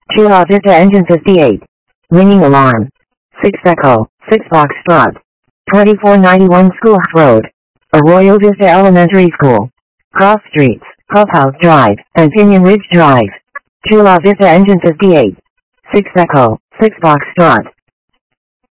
Chula Vista Engine 58. Ringing alarm. 6 Echo, 6 Foxtrot. 2491 Schoolhouse Road. Arroyo Vista Elementary School. Cross Streets, Clubhouse Drive, and Pinion Ridge Drive. Chula Vista Engine 58. 6 Echo, 6 Foxtrot.